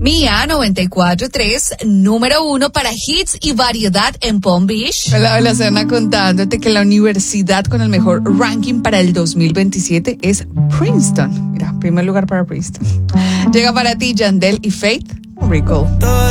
Mía 94.3, número 1 para hits y variedad en Palm Beach. Hola, Serna, contándote que la universidad con el mejor ranking para el 2027 es Princeton. Mira, primer lugar para Princeton. Llega para ti Yandel y Faith, Recall.